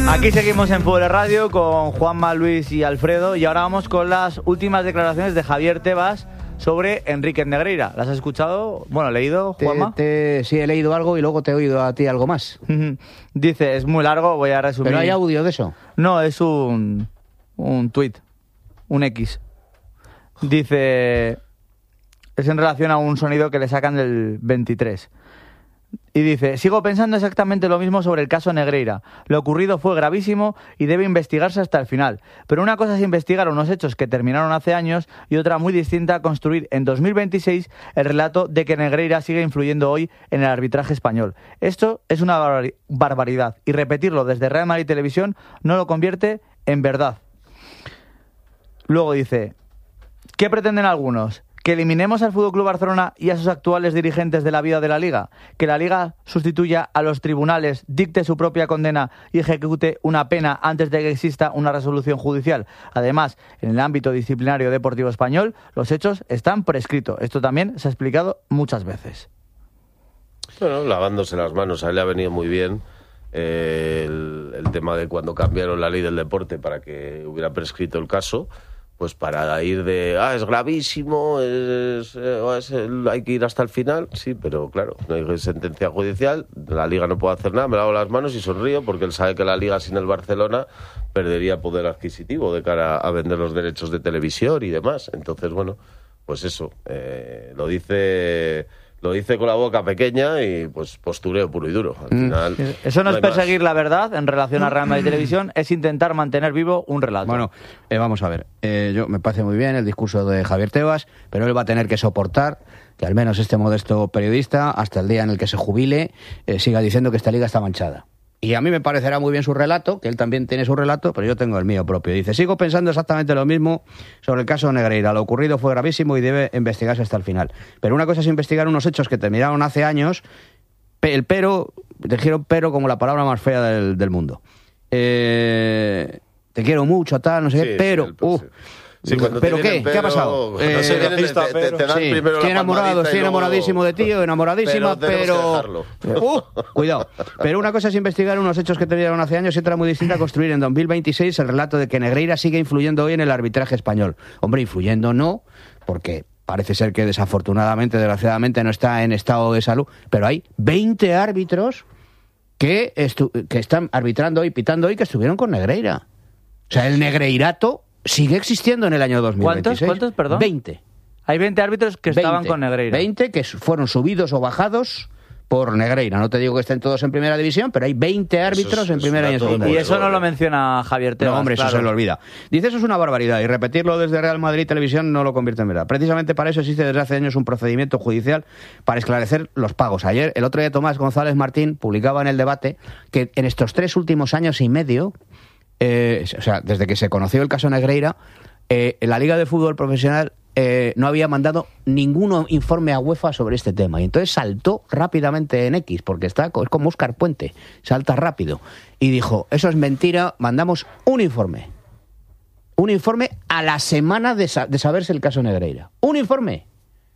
Aquí seguimos en Fútbol Radio con Juanma, Luis y Alfredo, y ahora vamos con las últimas declaraciones de Javier Tebas sobre Enrique Negreira. ¿Las has escuchado? Bueno, ¿leído, Juanma? Sí, he leído algo y luego te he oído a ti algo más. Dice, es muy largo, voy a resumir. ¿Pero hay audio de eso? No, es un tuit, un X. Dice, es en relación a un sonido que le sacan del 23. Y dice, sigo pensando exactamente lo mismo sobre el caso Negreira. Lo ocurrido fue gravísimo y debe investigarse hasta el final. Pero una cosa es investigar unos hechos que terminaron hace años y otra muy distinta construir en 2026 el relato de que Negreira sigue influyendo hoy en el arbitraje español. Esto es una barbaridad y repetirlo desde Real Madrid Televisión no lo convierte en verdad. Luego dice, ¿qué pretenden algunos? ¿Que eliminemos al FC Barcelona y a sus actuales dirigentes de la vida de la Liga? ¿Que la Liga sustituya a los tribunales, dicte su propia condena y ejecute una pena antes de que exista una resolución judicial? Además, en el ámbito disciplinario deportivo español, los hechos están prescritos. Esto también se ha explicado muchas veces. Bueno, lavándose las manos, a él le ha venido muy bien el tema de cuando cambiaron la ley del deporte para que hubiera prescrito el caso. Pues para ir de, es gravísimo, hay que ir hasta el final, sí, pero claro, no hay sentencia judicial, la Liga no puede hacer nada, me lavo las manos y sonrío porque él sabe que la Liga sin el Barcelona perdería poder adquisitivo de cara a vender los derechos de televisión y demás. Entonces, bueno, pues eso, lo dice con la boca pequeña y pues postureo puro y duro. Al final, eso no es perseguir la verdad en relación a Real Madrid Televisión, es intentar mantener vivo un relato. Bueno, vamos a ver. Me parece muy bien el discurso de Javier Tebas, pero él va a tener que soportar que al menos este modesto periodista, hasta el día en el que se jubile, siga diciendo que esta liga está manchada. Y a mí me parecerá muy bien su relato, que él también tiene su relato, pero yo tengo el mío propio. Dice, sigo pensando exactamente lo mismo sobre el caso Negreira. Lo ocurrido fue gravísimo y debe investigarse hasta el final. Pero una cosa es investigar unos hechos que terminaron hace años, dijeron pero como la palabra más fea del mundo. Te quiero mucho, tal, no sé qué, pero... Sí, ¿Pero qué? ¿Qué ha pasado? Te dan primero estoy enamorado, estoy enamoradísimo de ti, enamoradísima, pero... cuidado. Pero una cosa es investigar unos hechos que terminaron hace años y otra muy distinta construir en 2026 el relato de que Negreira sigue influyendo hoy en el arbitraje español. Hombre, influyendo no, porque parece ser que desafortunadamente, desgraciadamente, no está en estado de salud, pero hay 20 árbitros que están arbitrando hoy, pitando hoy, que estuvieron con Negreira. O sea, el negreirato sigue existiendo en el año 2026. ¿Cuántos, perdón? 20. Hay 20 árbitros que estaban con Negreira. 20 que fueron subidos o bajados por Negreira. No te digo que estén todos en primera división, pero hay 20 árbitros en primera y en segunda. Y eso no lo menciona Javier Tebas. No, hombre, claro. Eso se lo olvida. Dice, eso es una barbaridad, y repetirlo desde Real Madrid Televisión no lo convierte en verdad. Precisamente para eso existe desde hace años un procedimiento judicial para esclarecer los pagos. El otro día Tomás González Martín publicaba en El Debate que en estos 3 últimos años y medio, desde que se conoció el caso Negreira, la Liga de Fútbol Profesional no había mandado ningún informe a UEFA sobre este tema. Y entonces saltó rápidamente en X, porque es como Óscar Puente, salta rápido. Y dijo, eso es mentira, mandamos un informe. Un informe a la semana de saberse el caso Negreira. Un informe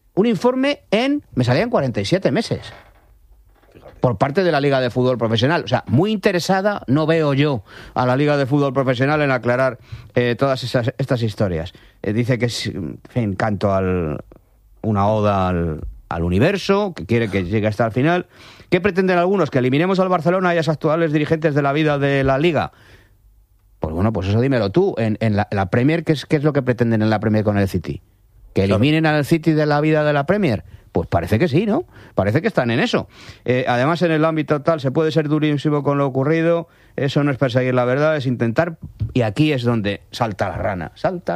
me salían 47 meses. Por parte de la Liga de Fútbol Profesional. O sea, muy interesada no veo yo a la Liga de Fútbol Profesional en aclarar todas estas historias. Dice que es, en fin, canto una oda al universo, que quiere que llegue hasta el final. ¿Qué pretenden algunos? ¿Que eliminemos al Barcelona y a los actuales dirigentes de la vida de la Liga? Pues bueno, pues eso dímelo tú. En la Premier, ¿qué es lo que pretenden en la Premier con el City? ¿Que eliminen al City de la vida de la Premier? Pues parece que sí, ¿no? Parece que están en eso. Además, en el ámbito tal, se puede ser durísimo con lo ocurrido. Eso no es perseguir la verdad, es intentar... Y aquí es donde salta la rana.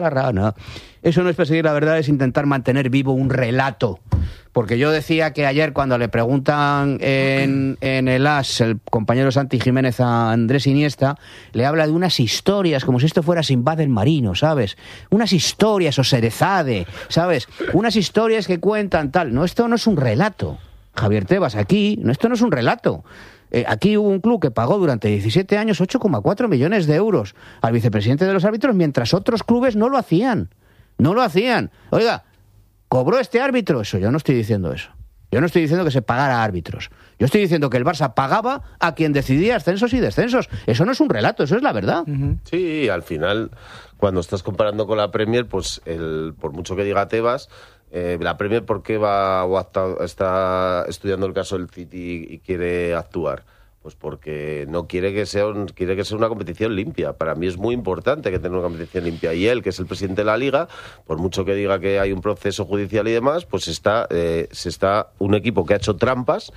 Eso no es perseguir la verdad, es intentar mantener vivo un relato. Porque yo decía que ayer, cuando le preguntan en el AS, el compañero Santi Jiménez a Andrés Iniesta, le habla de unas historias, como si esto fuera Sinbad el marino, ¿sabes? Unas historias, o Serezade, ¿sabes? Unas historias que cuentan tal. No, esto no es un relato. Javier Tebas, esto no es un relato. Aquí hubo un club que pagó durante 17 años 8,4 millones de euros al vicepresidente de los árbitros, mientras otros clubes no lo hacían. Oiga, ¿cobró este árbitro? Eso, yo no estoy diciendo eso. Yo no estoy diciendo que se pagara a árbitros. Yo estoy diciendo que el Barça pagaba a quien decidía ascensos y descensos. Eso no es un relato, eso es la verdad. Sí, al final, cuando estás comparando con la Premier, pues por mucho que diga Tebas, la Premier, ¿por qué va o está estudiando el caso del City y quiere actuar? Pues porque no quiere que sea una competición limpia. Para mí es muy importante que tenga una competición limpia. Y él, que es el presidente de la Liga, por mucho que diga que hay un proceso judicial y demás, pues está un equipo que ha hecho trampas,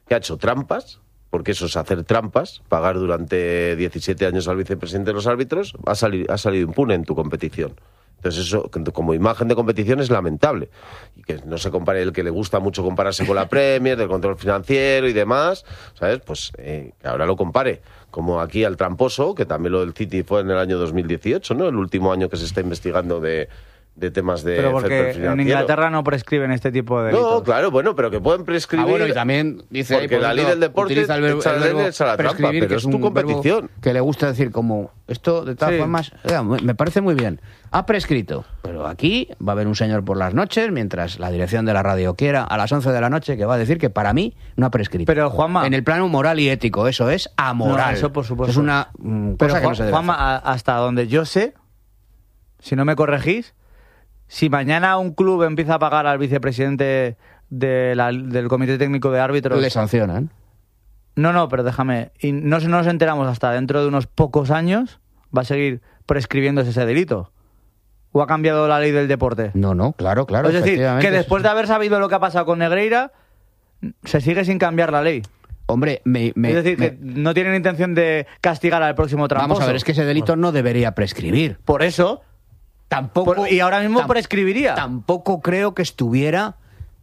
porque eso es hacer trampas, pagar durante 17 años al vicepresidente de los árbitros, ha salido impune en tu competición. Entonces eso, como imagen de competición, es lamentable. Y que no se compare el que le gusta mucho compararse con la Premier, del control financiero y demás, ¿sabes? Pues que ahora lo compare. Como aquí al tramposo, que también lo del City fue en el año 2018, ¿no? El último año que se está investigando de temas de pero porque en Inglaterra no prescriben este tipo de delitos. No, claro, bueno, pero que pueden prescribir. Bueno, y también dice porque la ley del deporte utiliza el verbo echa la trampa, pero que es tu competición. Que le gusta decir como esto de todas formas, me parece muy bien. Ha prescrito, pero aquí va a haber un señor por las noches, mientras la dirección de la radio quiera, a las 11 de la noche, que va a decir que para mí no ha prescrito. Pero Juanma, en el plano moral y ético, eso es amoral. No, eso por supuesto. Es una cosa que no se debe Juanma, hasta donde yo sé, si no me corregís, si mañana un club empieza a pagar al vicepresidente del Comité Técnico de Árbitros... Le sancionan. No, pero déjame. Y no nos enteramos hasta dentro de unos pocos años, va a seguir prescribiéndose ese delito. ¿O ha cambiado la ley del deporte? No, claro. Es decir, que después de haber sabido lo que ha pasado con Negreira, se sigue sin cambiar la ley. Hombre, es decir, que no tienen intención de castigar al próximo tramposo. Vamos a ver, es que ese delito no debería prescribir. Por eso... Tampoco, y ahora mismo prescribiría. Tampoco creo que estuviera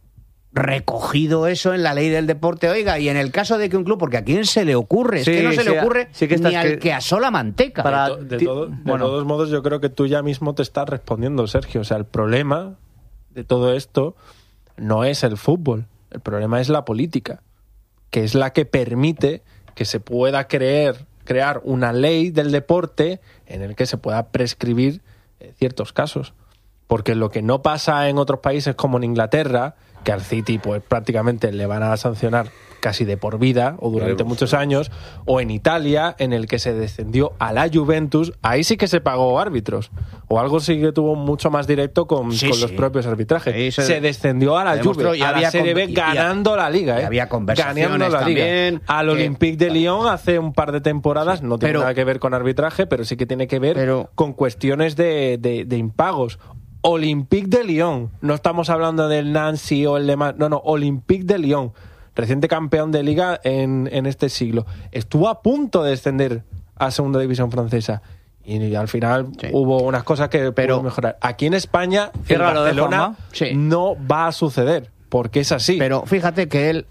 recogido eso en la ley del deporte. Oiga, y en el caso de que un club, porque a quién se le ocurre, es que no se le ocurre ni al que asola manteca. De todos modos, yo creo que tú ya mismo te estás respondiendo, Sergio. O sea, el problema de todo esto no es el fútbol, el problema es la política, que es la que permite que se pueda crear una ley del deporte en el que se pueda prescribir ciertos casos, porque lo que no pasa en otros países como en Inglaterra, que al City pues prácticamente le van a sancionar casi de por vida o durante muchos años, o en Italia, en el que se descendió a la Juventus, ahí sí que se pagó árbitros, o algo sí que tuvo mucho más directo con los propios arbitrajes. Se descendió a la Juve, a la Serie B, ganando la Liga, había conversaciones ganando la Liga. También, al Olympique de Lyon hace un par de temporadas, no tiene nada que ver con arbitraje, pero sí que tiene que ver con cuestiones de impagos. Olympique de Lyon, no estamos hablando del Nancy o el Le Mans, no, Olympique de Lyon, reciente campeón de Liga en este siglo, estuvo a punto de descender a segunda división francesa y al final hubo unas cosas que pudieron mejorar. Aquí en España, en Barcelona, no va a suceder, porque es así. Pero fíjate que él,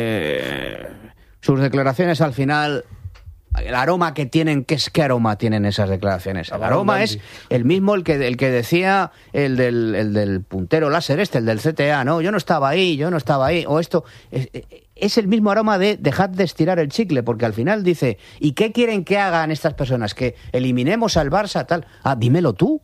sus declaraciones al final... El aroma que tienen, ¿qué aroma tienen esas declaraciones? El aroma es el mismo el que decía el del puntero láser el del CTA, no, yo no estaba ahí, o esto, es el mismo aroma de dejad de estirar el chicle, porque al final dice, ¿y qué quieren que hagan estas personas? Que eliminemos al Barça, tal. Dímelo tú.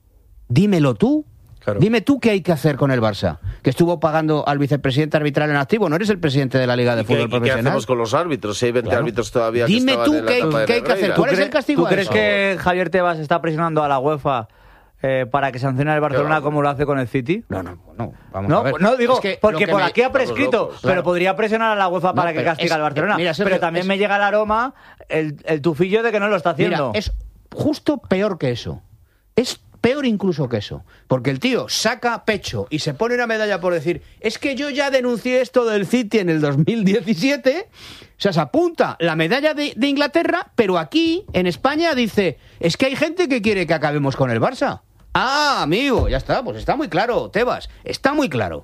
Claro. Dime tú qué hay que hacer con el Barça, que estuvo pagando al vicepresidente arbitral en activo. No eres el presidente de la Liga de Fútbol Profesional. ¿Qué hacemos con los árbitros? Si hay 20 árbitros todavía que dime tú en la etapa qué hay que hacer. ¿Cuál es el castigo? ¿Tú crees que Javier Tebas está presionando a la UEFA para que sancione al Barcelona como lo hace con el City? No. Vamos a ver. No, digo, es que porque por aquí ha prescrito, pero podría presionar a la UEFA para que castigue al Barcelona. Pero también me llega el aroma, el tufillo de que no lo está haciendo. Mira, es justo peor que eso. Es peor incluso que eso, porque el tío saca pecho y se pone una medalla por decir, es que yo ya denuncié esto del City en el 2017, o sea, se apunta la medalla de Inglaterra, pero aquí, en España, dice, es que hay gente que quiere que acabemos con el Barça. Ah, amigo, ya está, pues está muy claro, Tebas, está muy claro.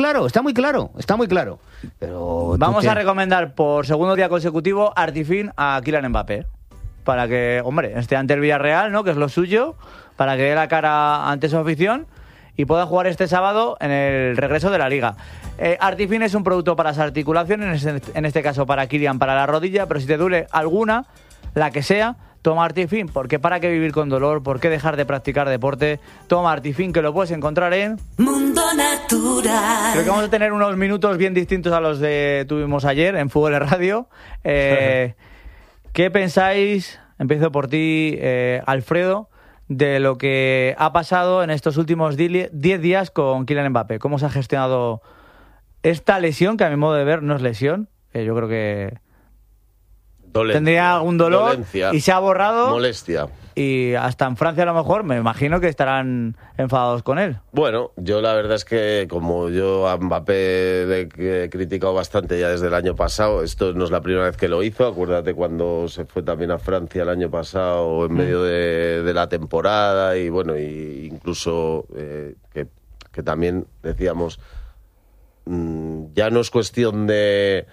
Pero vamos a recomendar por segundo día consecutivo Artifin a Kylian Mbappé, para que, hombre, esté ante el Villarreal, ¿no?, que es lo suyo, para que dé la cara ante su afición y pueda jugar este sábado en el regreso de la Liga. Artifin es un producto para las articulaciones, en este caso para Kylian, para la rodilla, pero si te duele alguna, la que sea, Toma Artifin, porque ¿para qué vivir con dolor? ¿Por qué dejar de practicar deporte? Toma Artifin, que lo puedes encontrar en Mundo Natural. Creo que vamos a tener unos minutos bien distintos a los que tuvimos ayer en Fútbol Radio. ¿Qué pensáis? Empiezo por ti, Alfredo, de lo que ha pasado en estos últimos 10 días con Kylian Mbappé. ¿Cómo se ha gestionado esta lesión, que a mi modo de ver no es lesión? Yo creo que tendría algún dolor, dolencia, y se ha borrado. Molestia. Y hasta en Francia a lo mejor me imagino que estarán enfadados con él. Bueno, yo la verdad es que como yo a Mbappé le he criticado bastante ya desde el año pasado, esto no es la primera vez que lo hizo. Acuérdate cuando se fue también a Francia el año pasado en medio de la temporada, y bueno, y incluso que también decíamos, ya no es cuestión de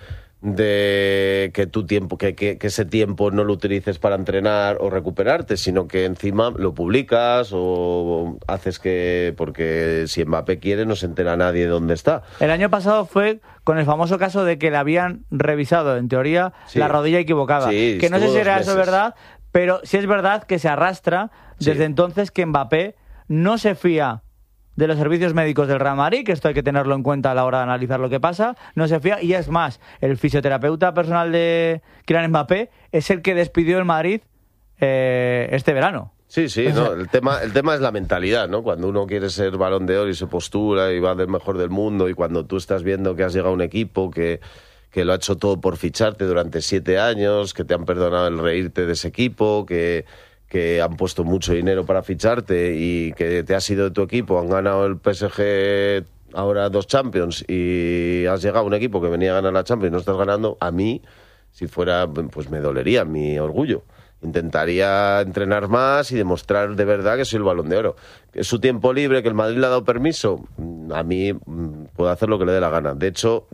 que tu tiempo, que ese tiempo no lo utilices para entrenar o recuperarte, sino que encima lo publicas o haces porque si Mbappé quiere no se entera nadie de dónde está. El año pasado fue con el famoso caso de que le habían revisado, en teoría, la rodilla equivocada. Sí, que no sé si era eso verdad, pero sí es verdad que se arrastra desde entonces que Mbappé no se fía de los servicios médicos del Real Madrid, que esto hay que tenerlo en cuenta a la hora de analizar lo que pasa, no se fía, y es más, el fisioterapeuta personal de Kylian Mbappé es el que despidió el Madrid este verano. Sí, no, el tema es la mentalidad, ¿no? Cuando uno quiere ser Balón de Oro y se postula y va del mejor del mundo, y cuando tú estás viendo que has llegado a un equipo que lo ha hecho todo por ficharte durante 7 años, que te han perdonado el reírte de ese equipo, que han puesto mucho dinero para ficharte y que te has ido de tu equipo, han ganado el PSG ahora 2 Champions y has llegado a un equipo que venía a ganar la Champions y no estás ganando, a mí, si fuera, pues me dolería mi orgullo. Intentaría entrenar más y demostrar de verdad que soy el Balón de Oro. ¿Es su tiempo libre, que el Madrid le ha dado permiso? A mí puedo hacer lo que le dé la gana. De hecho,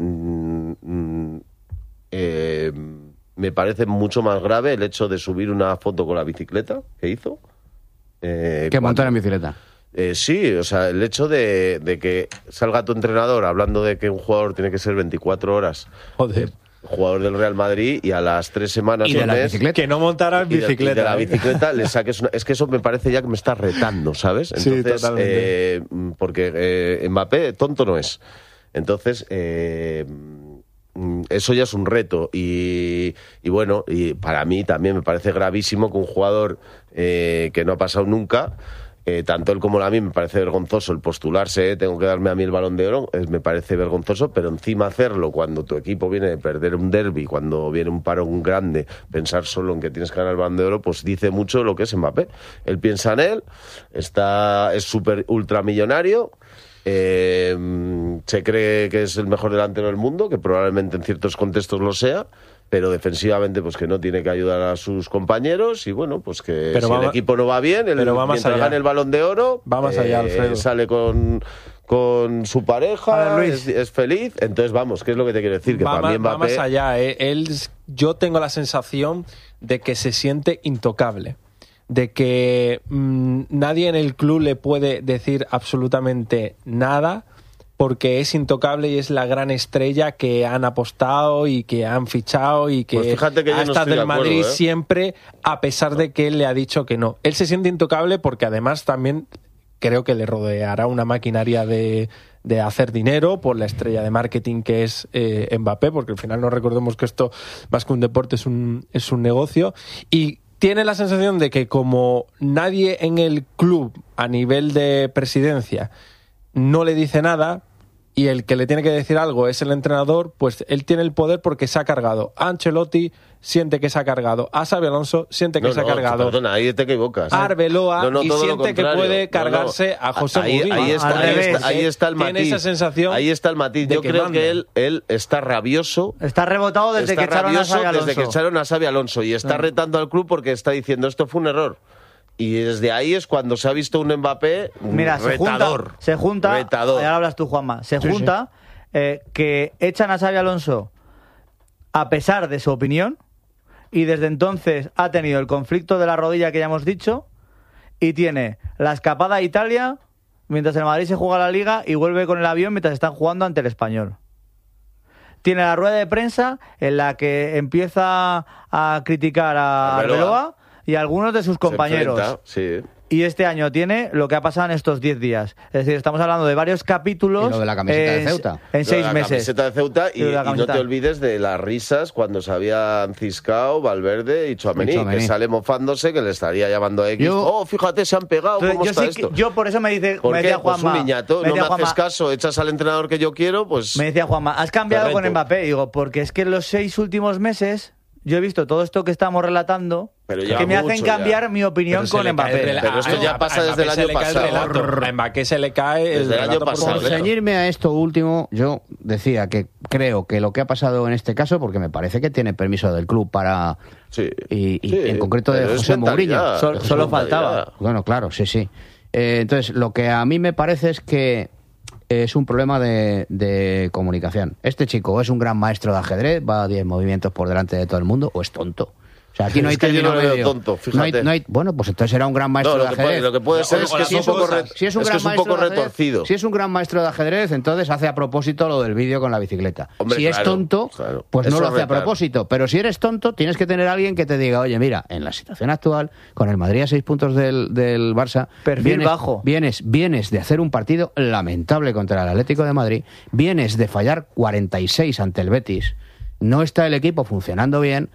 me parece mucho más grave el hecho de subir una foto con la bicicleta que hizo. Que montó en bicicleta. Sí, o sea, el hecho de que salga tu entrenador hablando de que un jugador tiene que ser 24 horas. Joder. Jugador del Real Madrid, y a las 3 semanas ¿Y de la bicicleta? Que no montara en bicicleta. Y de la bicicleta le saques es que eso me parece ya que me está retando, ¿sabes? Entonces, sí, totalmente. Porque Mbappé tonto no es. Entonces, eso ya es un reto, y bueno, y para mí también me parece gravísimo que un jugador que no ha pasado nunca, tanto él como a mí me parece vergonzoso el postularse, tengo que darme a mí el Balón de Oro, me parece vergonzoso, pero encima hacerlo cuando tu equipo viene de perder un derbi, cuando viene un parón grande, pensar solo en que tienes que ganar el Balón de Oro, pues dice mucho lo que es Mbappé. Él piensa en él, es súper ultramillonario, se cree que es el mejor delantero del mundo, que probablemente en ciertos contextos lo sea, pero defensivamente pues que no tiene que ayudar a sus compañeros, y bueno, pues que pero si el equipo no va bien, mientras gane el Balón de Oro, allá, Alfredo. Sale con su pareja, es feliz. Entonces vamos, ¿qué es lo que te quiero decir? Que para mí Mbappé... va más allá, yo tengo la sensación de que se siente intocable, de que nadie en el club le puede decir absolutamente nada, porque es intocable y es la gran estrella que han apostado y que han fichado y que, pues fíjate que ha estado del Madrid siempre, a pesar de que él le ha dicho que no. Él se siente intocable porque además también creo que le rodeará una maquinaria de hacer dinero por la estrella de marketing que es Mbappé, porque al final no recordemos que esto, más que un deporte, es un negocio, y tiene la sensación de que como nadie en el club a nivel de presidencia no le dice nada, y el que le tiene que decir algo es el entrenador, pues él tiene el poder porque se ha cargado a Ancelotti, siente que se ha cargado a Xabi Alonso, siente que se ha cargado perdona, ahí te equivocas. a Arbeloa, y siente que puede cargarse a José Mourinho. Ahí está el matiz. Tiene esa sensación. Ahí está el matiz. Yo creo que él está rabioso. Está rebotado desde que echaron a Xabi Alonso. Desde que echaron a Xabi Alonso, y está retando al club porque está diciendo esto fue un error. Y desde ahí es cuando se ha visto un Mbappé retador. Se junta, ya hablas tú, Juanma, junta que echan a Xabi Alonso a pesar de su opinión, y desde entonces ha tenido el conflicto de la rodilla que ya hemos dicho, y tiene la escapada a Italia mientras el Madrid se juega la Liga y vuelve con el avión mientras están jugando ante el Español. Tiene la rueda de prensa en la que empieza a criticar a Arbeloa y algunos de sus compañeros. Se enfrenta, sí. Y este año tiene lo que ha pasado en estos 10 días. Es decir, estamos hablando de varios capítulos. Y lo de la camiseta de Ceuta. En 6 La meses. camiseta de Ceuta y Lo de la no camiseta. te olvides de las risas cuando se habían ciscado Valverde y Tchouaméni, que sale mofándose, que le estaría llamando a X. Fíjate, se han pegado, Entonces, ¿cómo yo está sí esto? yo por eso me decía ¿Por qué? Pues Juanma. un niñato, no me haces caso, echas al entrenador que yo quiero, pues... Me decía Juanma, has cambiado Te con reto. Mbappé. Digo, porque es que en los 6 últimos meses yo he visto todo esto que estamos relatando Pero ya que me hacen mucho cambiar ya. mi opinión Pero se con le cae el Mbappé. rela- Pero esto ya pasa desde el Mbappé se año le cae el pasado. relato. A Mbappé se le cae Desde el relato año por pasado, Por Correcto. ceñirme a esto último, yo decía que creo que lo que ha pasado en este caso, porque me parece que tiene permiso del club para... Sí. Y Sí, en concreto de pero es José mentalidad, Mourinho. es Solo mentalidad. faltaba. Bueno, claro, sí. Entonces, lo que a mí me parece es que es un problema de comunicación. Este chico es un gran maestro de ajedrez, va a 10 movimientos por delante de todo el mundo, o es tonto. O sea, aquí no hay Es que yo término no le veo medio. tonto, fíjate. Bueno, pues entonces era un gran maestro No, de ajedrez. lo que puede ser es que es un poco retorcido. Si es un gran maestro de ajedrez, entonces hace a propósito lo del vídeo con la bicicleta. Hombre, si es claro, tonto, claro. pues no Eso lo es hace a retar. propósito. Pero si eres tonto, tienes que tener a alguien que te diga, oye, mira, en la situación actual, con el Madrid a 6 puntos del Barça, Perfil bajo. Vienes de hacer un partido lamentable contra el Atlético de Madrid, vienes de fallar 46 ante el Betis, no está el equipo funcionando bien,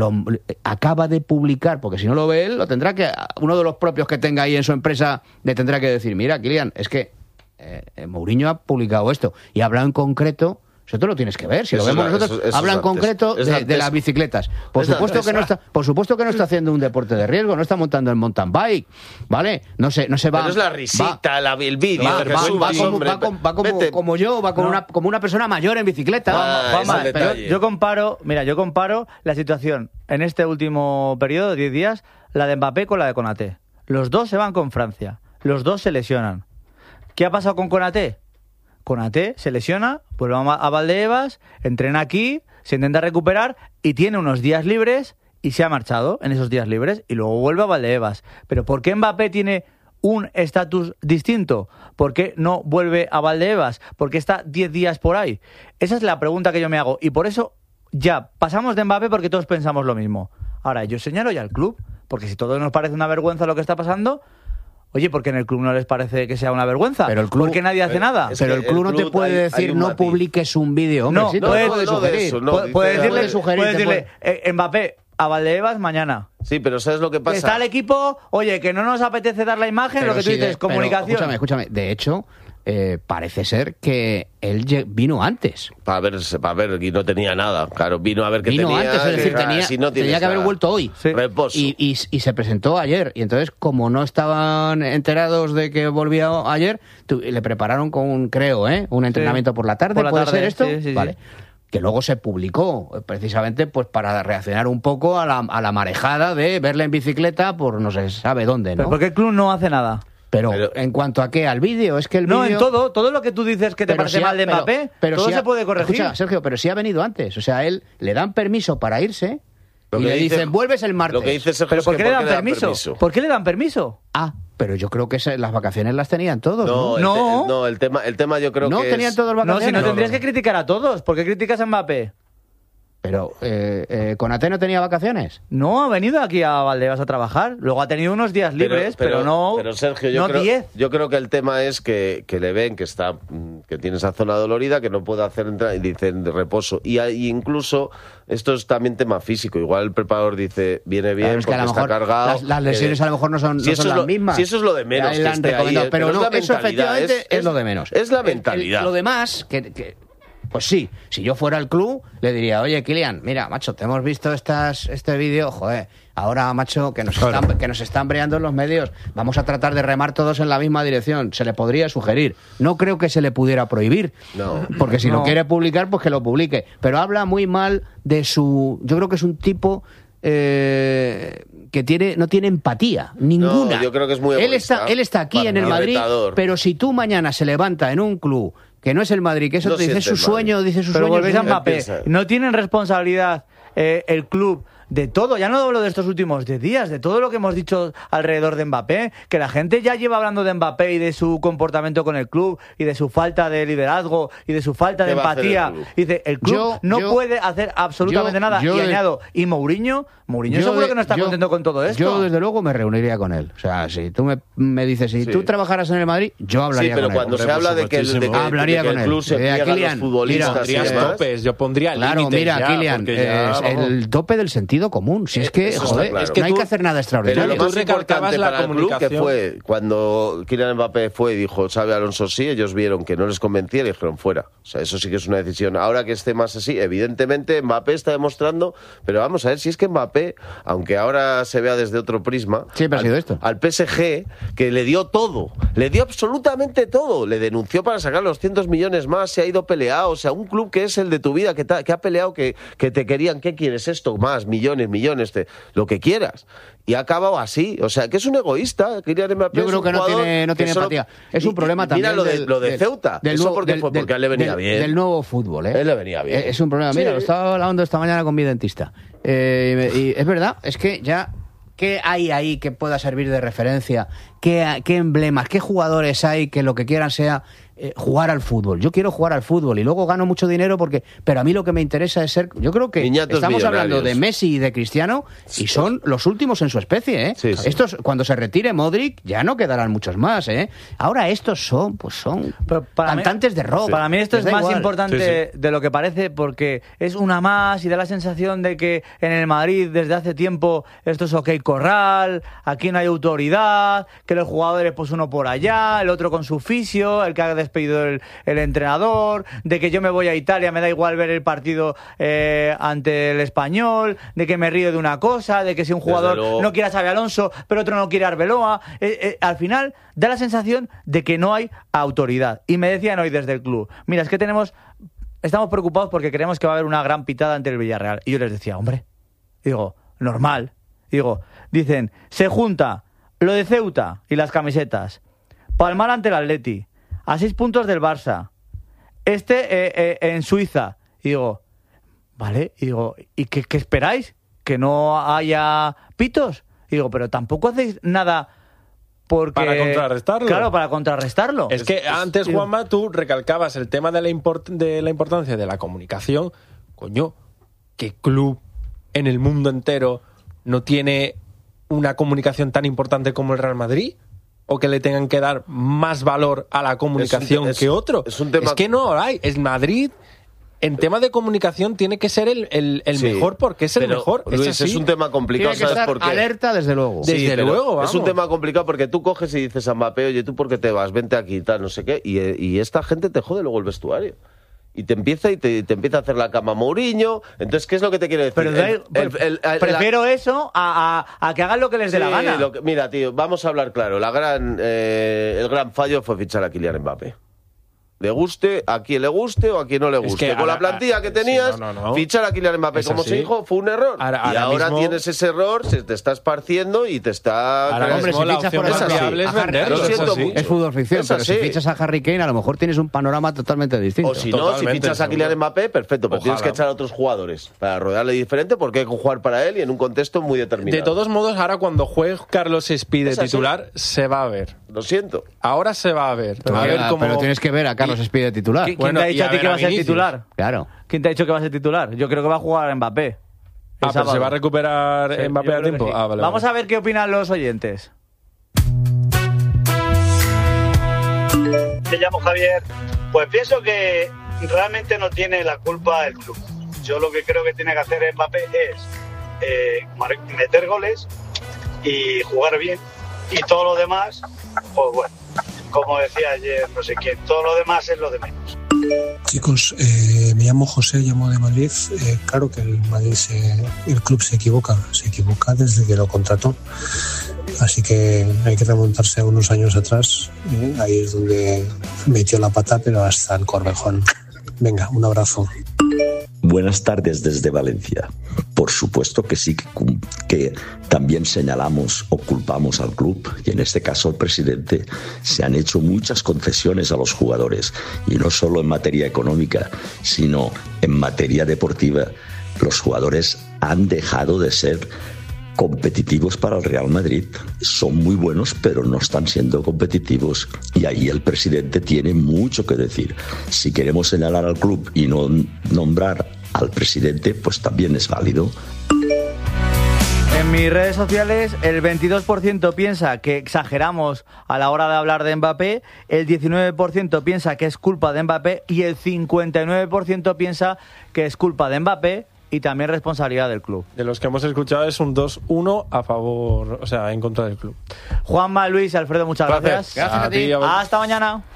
acaba de publicar, porque si no lo ve él, lo tendrá que, uno de los propios que tenga ahí en su empresa le tendrá que decir, mira, Kylian, es que Mourinho ha publicado esto y ha hablado en concreto. Eso tú lo tienes que ver. Si lo Eso vemos es- nosotros, eso habla es en concreto antes. Es de antes. las bicicletas. Por Es supuesto antes. que no está haciendo un deporte de riesgo, no está montando el mountain bike, ¿vale? No se va. Pero es la risita, el vídeo. Va, que va subas, hombre. Vete. como yo, va como una persona mayor en bicicleta. Juanma, ese pero detalle. yo comparo la situación en este último periodo de 10 días, la de Mbappé con la de Konaté. Los dos se van con Francia, los dos se lesionan. ¿Qué ha pasado con Konaté? Konaté se lesiona, vuelve a Valdebebas, entrena aquí, se intenta recuperar y tiene unos días libres y se ha marchado en esos días libres y luego vuelve a Valdebebas. ¿Pero por qué Mbappé tiene un estatus distinto? ¿Por qué no vuelve a Valdebebas? ¿Por qué está 10 días por ahí? Esa es la pregunta que yo me hago y por eso ya pasamos de Mbappé porque todos pensamos lo mismo. Ahora, yo señalo ya al club, porque si todo nos parece una vergüenza lo que está pasando... Oye, ¿por qué en el club no les parece que sea una vergüenza? Pero el club- ¿Por qué nadie hace nada? es Pero que el club el no te club puede hay decir un no matiz. publiques un vídeo, hombre. No, sí te no, lo no, puede no de sugerir. eso, no. Puede dice- decirle, puede sugerir, puede te decirle Mbappé, a Valdebebas mañana. Sí, pero ¿sabes lo que pasa? Está el equipo, oye, que no nos apetece dar la imagen, Pero lo que tú sí, dices, pero comunicación. escúchame. De hecho, parece ser que él vino antes. Para ver, y no tenía nada. Claro, vino a ver qué Vino tenía. antes, es decir, claro, si no tienes tenía que haber nada. vuelto hoy. Sí. Reposo. Y se presentó ayer. Y entonces, como no estaban enterados de que volvía ayer, le prepararon con un entrenamiento por la tarde. Por la ¿Puede tarde, ser esto? sí, sí, sí. Vale. Que luego se publicó, precisamente pues para reaccionar un poco a la marejada de verle en bicicleta por no se sabe dónde, ¿no? Pero ¿por qué el club no hace nada? Pero, Pero- en cuanto a qué, al vídeo, es que el No, vídeo... en todo lo que tú dices que te Pero parece si ha- mal de Mbappé, todo si se puede corregir. Escucha, Sergio, pero si ha venido antes. O sea, él le dan permiso para irse Lo y que le dice- dicen, vuelves el martes. Lo que dice Sergio ¿Pero es por que qué le dan permiso? ¿Por qué le dan permiso? Ah, pero yo creo que las vacaciones las tenían todos, ¿no? No, el tema yo creo ¿No que tenían es... todos No, vacaciones? si no No, tendrías no. que criticar a todos. ¿Por qué criticas a Mbappé? Pero, ¿Konaté no tenía vacaciones? No, ha venido aquí a Valdebebas a trabajar. Luego ha tenido unos días libres, pero no. Pero Sergio, no 10. yo creo que el tema es que le ven que tiene esa zona dolorida, que no puede hacer entrar y dicen de reposo. Y incluso esto es también tema físico. Igual el preparador dice viene bien Claro, es que porque a lo está mejor cargado. las lesiones a lo mejor no son Si eso las es lo- mismas. si eso es lo de menos, Ya que le han esté ahí, recomendado, pero pero es no, la eso mentalidad, efectivamente es lo de menos. es la mentalidad. Lo demás, pues sí, si yo fuera al club, le diría, oye, Kylian, mira, macho, te hemos visto este vídeo, joder, ahora, macho, que nos están breando en los medios, vamos a tratar de remar todos en la misma dirección, se le podría sugerir. No creo que se le pudiera prohibir, No. porque si No. lo quiere publicar, pues que lo publique, pero habla muy mal de yo creo que es un tipo... que no tiene empatía, ninguna. No, yo creo que es muy egoísta. Él está aquí en el Madrid, Retador. pero si tú mañana se levanta en un club que no es el Madrid, que eso No te dice siente su el Madrid. sueño, dice su Pero sueño. volvéis a su- Mbappé. piensa. ¿No tienen responsabilidad el club de todo, ya no hablo de estos últimos 10 días, de todo lo que hemos dicho alrededor de Mbappé, que la gente ya lleva hablando de Mbappé y de su comportamiento con el club y de su falta de liderazgo y de su falta de empatía. Y dice, el club no puede hacer absolutamente nada. Y añado, y Mourinho seguro que no está contento con todo esto. Yo desde luego me reuniría con él. O sea, si tú me dices, si tú trabajaras en el Madrid, yo hablaría con él. Sí, pero cuando se habla de que el club se pliega a los futbolistas, yo pondría límites. Claro, mira, Kylian, el tope del sentido común. Si es que, joder, es que no hay que hacer nada extraordinario. Pero lo más importante para el club, que fue cuando Kylian Mbappé fue y dijo Xabi Alonso sí, ellos vieron que no les convencía y le dijeron fuera. O sea, eso sí que es una decisión. Ahora que esté más así, evidentemente Mbappé está demostrando, pero vamos a ver si es que Mbappé, aunque ahora se vea desde otro prisma, siempre ha sido esto. Al PSG, que le dio todo, le dio absolutamente todo, le denunció para sacar los 200 millones más, se ha ido peleado, o sea, un club que es el de tu vida, que ha peleado, que te querían, ¿qué quieres esto? Más, millones, lo que quieras. Y ha acabado así, o sea, que es un egoísta. Kylian Mbappé, yo creo que no tiene empatía. Es un problema también. Mira lo de Ceuta, eso porque fue porque a él le venía bien. Del nuevo fútbol, Él le venía bien. Es un problema. Mira, lo estaba hablando esta mañana con mi dentista. Y es verdad, es que ya, ¿qué hay ahí que pueda servir de referencia? ¿Qué emblemas, qué jugadores hay que lo que quieran sea jugar al fútbol? Yo quiero jugar al fútbol y luego gano mucho dinero pero a mí lo que me interesa es ser... Yo creo que estamos hablando de Messi y de Cristiano y son los últimos en su especie, ¿eh? Sí. Estos, cuando se retire Modric, ya no quedarán muchos más, ¿eh? Ahora estos son cantantes de rock. Para mí esto es más importante de lo que parece, porque es una más y da la sensación de que en el Madrid desde hace tiempo esto es OK Corral, aquí no hay autoridad, que los jugadores pues uno por allá, el otro con su fisio, el que ha despedido el entrenador, de que yo me voy a Italia, me da igual ver el partido ante el Español, de que me río de una cosa, de que si un jugador no quiere a Xabi Alonso, pero otro no quiere a Arbeloa, al final da la sensación de que no hay autoridad. Y me decían hoy desde el club, mira, es que estamos preocupados porque creemos que va a haber una gran pitada ante el Villarreal. Y yo les decía, hombre, digo, normal. Dicen, se junta lo de Ceuta y las camisetas, palmar ante el Atleti, a 6 puntos del Barça, en Suiza. Y digo, vale, ¿y qué esperáis? ¿Que no haya pitos? Y digo, pero tampoco hacéis nada para contrarrestarlo. Claro, para contrarrestarlo. Es que antes, Juanma, tú recalcabas el tema de la importancia de la comunicación. Coño, ¿qué club en el mundo entero no tiene una comunicación tan importante como el Real Madrid? ¿O que le tengan que dar más valor a la comunicación que otro? Es que no hay. Es Madrid, en tema de comunicación, tiene que ser el mejor porque es el mejor. Luis, es un tema complicado, tiene que ¿sabes por qué? Alerta, desde luego. Desde luego, vamos. Es un tema complicado porque tú coges y dices a Mbappé, oye, ¿tú por qué te vas? Vente aquí y tal, no sé qué. Y esta gente te jode luego el vestuario. Y te empieza a hacer la cama Mourinho. Entonces, ¿qué es lo que te quiere decir? Prefiero eso a que hagan lo que les dé la gana. Mira, tío, vamos a hablar claro. El gran fallo fue fichar a Kylian Mbappé. Le guste, a quien le guste o a quien no le guste. Con la plantilla que tenías, fichar a Kylian Mbappé como se dijo fue un error. Ahora tienes ese error, se te está esparciendo y te está... Hombre, si fichas por es fútbol ficción, pero si fichas a Harry Kane, a lo mejor tienes un panorama totalmente distinto. O si no, si fichas a Kylian Mbappé, perfecto, pero tienes que echar a otros jugadores para rodearle diferente, porque hay que jugar para él y en un contexto muy determinado. De todos modos, ahora cuando juegue Carlos Espí de titular, se va a ver. Lo siento. Ahora se va a ver. Pero tienes que ver a Carlos Espí de titular. ¿Quién te ha dicho a ti que va a ser titular? Claro. ¿Quién te ha dicho que va a ser titular? Yo creo que va a jugar Mbappé. Pero se va a recuperar Mbappé a tiempo. Vale, vamos a ver qué opinan los oyentes. Me llamo Javier. Pues pienso que realmente no tiene la culpa el club. Yo lo que creo que tiene que hacer Mbappé es meter goles y jugar bien. Y todo lo demás, pues bueno, como decía ayer no sé quién, todo lo demás es lo de menos. Chicos, me llamo José, llamo de Madrid. Claro que el club se equivoca desde que lo contrató. Así que hay que remontarse a unos años atrás. Ahí es donde metió la pata, pero hasta el Corvejón. Venga, un abrazo. Buenas tardes desde Valencia. Por supuesto que sí, que también señalamos o culpamos al club, y en este caso al presidente. Se han hecho muchas concesiones a los jugadores, y no solo en materia económica, sino en materia deportiva. Los jugadores han dejado de ser competitivos para el Real Madrid. Son muy buenos, pero no están siendo competitivos. Y ahí el presidente tiene mucho que decir. Si queremos señalar al club y no nombrar al presidente, pues también es válido. En mis redes sociales, el 22% piensa que exageramos a la hora de hablar de Mbappé, el 19% piensa que es culpa de Mbappé y el 59% piensa que es culpa de Mbappé y también responsabilidad del club. De los que hemos escuchado es un 2-1 a favor, o sea, en contra del club. Juanma, Luis, Alfredo, muchas gracias. Gracias a ti. Hasta mañana.